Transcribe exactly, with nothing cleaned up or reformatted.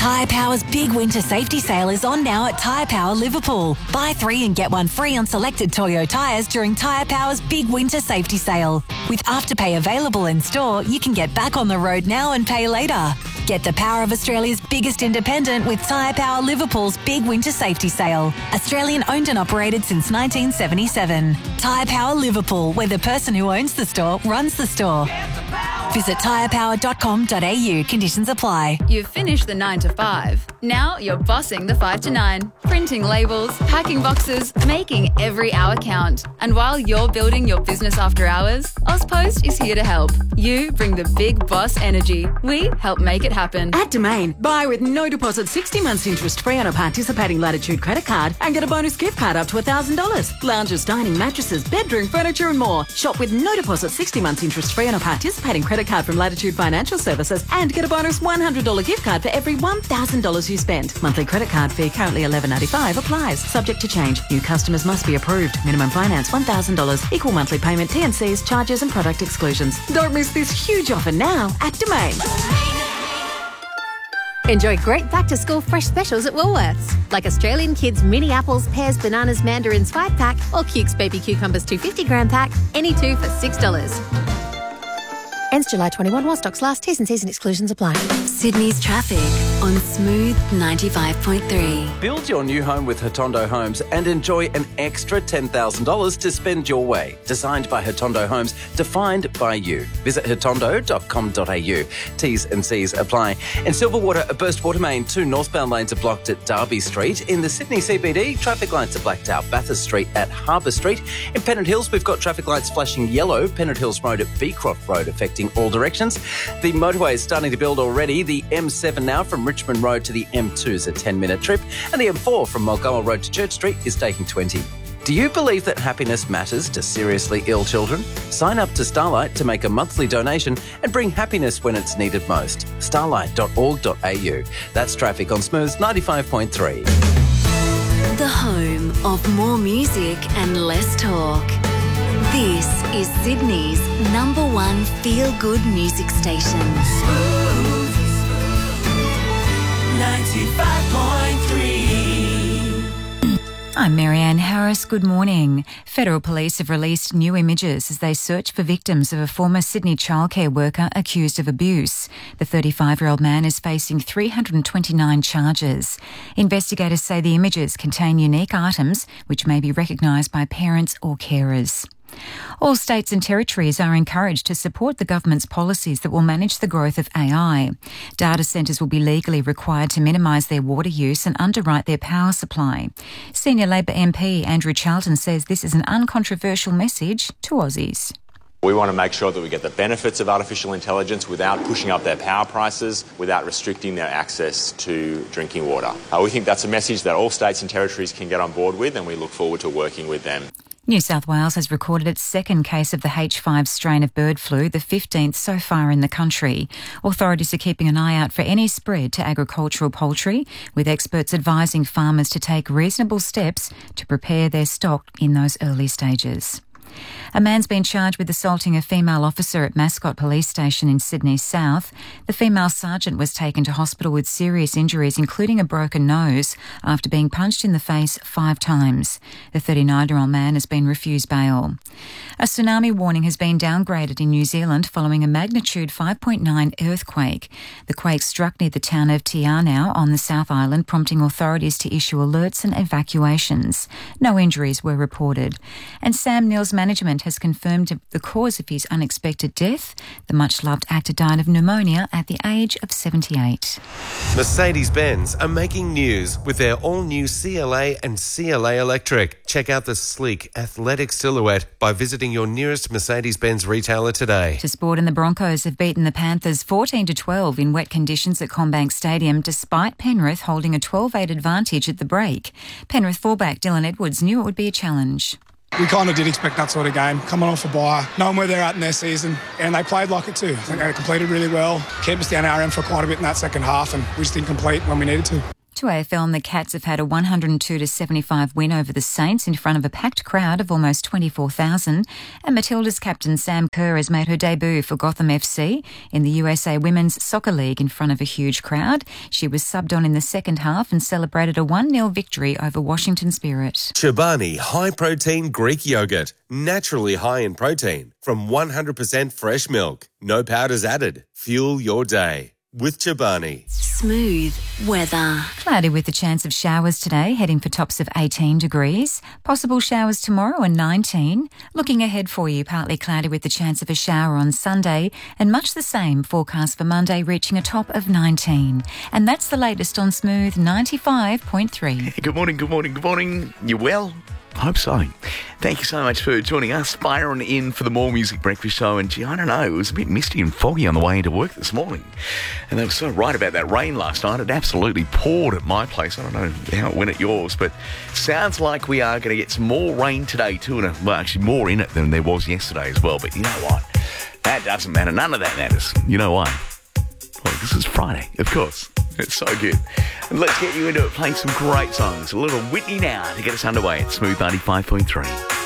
Tyre Power's big winter safety sale is on now at Tyre Power Liverpool. Buy three and get one free on selected Toyo tyres during Tyre Power's big winter safety sale. With Afterpay available in store, you can get back on the road now and pay later. Get the power of Australia's biggest independent with Tyre Power Liverpool's big winter safety sale. Australian owned and operated since nineteen seventy-seven. Tyre Power Liverpool, where the person who owns the store runs the store. Visit tyre power dot com dot a u. Conditions apply. You've finished the nine to five. Now you're bossing the five to nine. Printing labels, packing boxes, making every hour count. And while you're building your business after hours, Ozpost is here to help. You bring the big boss energy. We help make it happen. At Domain, buy with no deposit sixty months interest free on a participating Latitude credit card and get a bonus gift card up to one thousand dollars. Lounges, dining, mattresses, bedroom, furniture and more. Shop with no deposit sixty months interest free on a participating credit card from Latitude Financial Services and get a bonus one hundred dollars gift card for every one thousand dollars you spend. Monthly credit card fee currently eleven ninety-five applies. Subject to change. New customers must be approved. Minimum finance one thousand dollars. Equal monthly payment. T and Cs, charges and product exclusions. Don't miss this huge offer now at Domain. Enjoy great back-to-school fresh specials at Woolworths, like Australian Kids mini apples, pears, bananas, mandarins five pack or Cukes baby cucumbers two hundred fifty gram pack, any two for six dollars. Ends July twenty-first while stocks last. T's and C's and exclusions apply. Sydney's traffic on Smooth ninety-five point three. Build your new home with Hotondo Homes and enjoy an extra ten thousand dollars to spend your way. Designed by Hotondo Homes, defined by you. Visit hotondo dot com dot a u. T's and C's apply. In Silverwater, a burst water main, two northbound lanes are blocked at Derby Street. In the Sydney C B D, traffic lights are blacked out. Bathurst Street at Harbour Street. In Pennant Hills, we've got traffic lights flashing yellow. Pennant Hills Road at Beecroft Road affecting all directions. The motorway is starting to build already. The M seven now from Richmond Road to the M two is a ten minute trip, and the M four from Mulgoa Road to Church Street is taking twenty. Do you believe that happiness matters to seriously ill children? Sign up to Starlight to make a monthly donation and bring happiness when it's needed most. starlight dot org dot a u. That's traffic on Smooth ninety-five point three. The home of more music and less talk. This is Sydney's number one feel-good music station. Smooth ninety-five point three. I'm Marianne Harris. Good morning. Federal Police have released new images as they search for victims of a former Sydney childcare worker accused of abuse. The thirty-five-year-old man is facing three hundred twenty-nine charges. Investigators say the images contain unique items which may be recognised by parents or carers. All states and territories are encouraged to support the government's policies that will manage the growth of A I. Data centres will be legally required to minimise their water use and underwrite their power supply. Senior Labor M P Andrew Charlton says this is an uncontroversial message to Aussies. We want to make sure that we get the benefits of artificial intelligence without pushing up their power prices, without restricting their access to drinking water. Uh, we think that's a message that all states and territories can get on board with, and we look forward to working with them. New South Wales has recorded its second case of the H five strain of bird flu, the fifteenth so far in the country. Authorities are keeping an eye out for any spread to agricultural poultry, with experts advising farmers to take reasonable steps to prepare their stock in those early stages. A man's been charged with assaulting a female officer at Mascot Police Station in Sydney South. The female sergeant was taken to hospital with serious injuries, including a broken nose, after being punched in the face five times. The thirty-nine-year-old man has been refused bail. A tsunami warning has been downgraded in New Zealand following a magnitude five point nine earthquake. The quake struck near the town of Te Anau on the South Island, prompting authorities to issue alerts and evacuations. No injuries were reported. And Sam Neill's management has confirmed the cause of his unexpected death. The much-loved actor died of pneumonia at the age of seventy-eight. Mercedes-Benz are making news with their all-new C L A and C L A Electric. Check out the sleek, athletic silhouette by visiting your nearest Mercedes-Benz retailer today. To sport, and the Broncos have beaten the Panthers fourteen to twelve in wet conditions at CommBank Stadium, despite Penrith holding a twelve eight advantage at the break. Penrith fullback Dylan Edwards knew it would be a challenge. We kind of did expect that sort of game, coming off a bye, knowing where they're at in their season, and they played like it too. I think they completed really well, kept us down our end for quite a bit in that second half, and we just didn't complete when we needed to. To A F L, and the Cats have had a one hundred two to seventy-five win over the Saints in front of a packed crowd of almost twenty-four thousand. And Matilda's captain Sam Kerr has made her debut for Gotham F C in the U S A Women's Soccer League in front of a huge crowd. She was subbed on in the second half and celebrated a one nil victory over Washington Spirit. Chobani High Protein Greek Yogurt. Naturally high in protein from one hundred percent fresh milk. No powders added. Fuel your day with Chobani. Smooth weather. Cloudy with a chance of showers today, heading for tops of eighteen degrees. Possible showers tomorrow and nineteen. Looking ahead for you, partly cloudy with the chance of a shower on Sunday, and much the same forecast for Monday, reaching a top of nineteen. And that's the latest on Smooth ninety-five point three. Good morning, good morning, good morning. You well? Hope so. Thank you so much for joining us. Byron in for the More Music Breakfast Show. And gee, I don't know, it was a bit misty and foggy on the way into work this morning. And they were so right about that rain last night. It absolutely poured at my place. I don't know how it went at yours, but sounds like we are going to get some more rain today too. And well, actually more in it than there was yesterday as well. But you know what? That doesn't matter. None of that matters. You know why? Well, this is Friday, of course. It's so good. And let's get you into it, playing some great songs. A little Whitney now to get us underway at Smooth ninety-five point three.